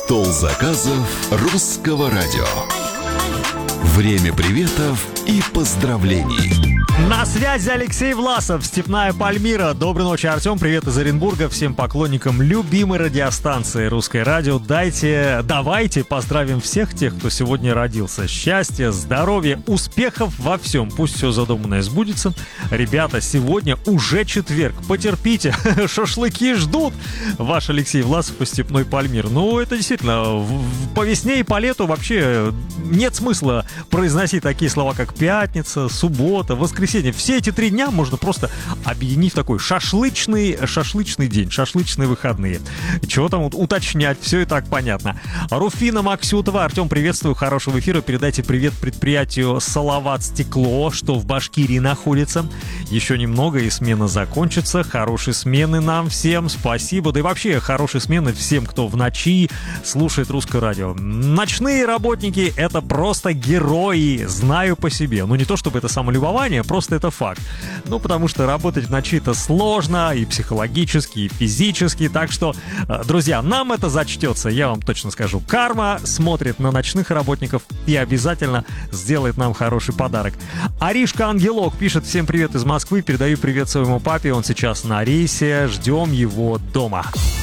Стол заказов русского радио. Время приветов и поздравлений. На связи Алексей Власов, Степная Пальмира. Доброй ночи, Артем. Привет из Оренбурга всем поклонникам любимой радиостанции «Русское радио». Давайте поздравим всех тех, кто сегодня родился. Счастья, здоровья, успехов во всем. Пусть все задуманное сбудется. Ребята, сегодня уже четверг. Потерпите, шашлыки ждут. Ваш Алексей Власов из Степной Пальмиры. Ну, это действительно, по весне и по лету вообще нет смысла произносить такие слова, как пятница, суббота, воскресенье. Все эти 3 дня можно просто объединить в такой шашлычный день, шашлычные выходные. Чего там уточнять, все и так понятно. Руфина Максютова. Артем, приветствую, хорошего эфира. Передайте привет предприятию «Салават Стекло», что в Башкирии находится. Еще немного и смена закончится. Хорошей смены нам всем, спасибо. Да и вообще хорошей смены всем, кто в ночи слушает русское радио. Ночные работники — это просто герои, знаю по себе. Ну не то чтобы это самолюбование, просто это факт. Ну, потому что работать в ночи это сложно и психологически, и физически. Так что, друзья, нам это зачтется, я вам точно скажу. Карма смотрит на ночных работников и обязательно сделает нам хороший подарок. Аришка Ангелок пишет: всем привет из Москвы, передаю привет своему папе, он сейчас на рейсе, ждем его дома.